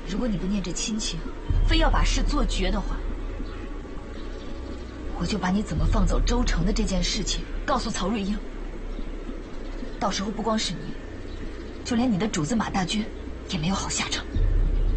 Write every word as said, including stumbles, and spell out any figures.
如果你不念着亲情，非要把事做绝的话，我就把你怎么放走周成的这件事情告诉曹瑞英。到时候不光是你，就连你的主子马大军也没有好下场。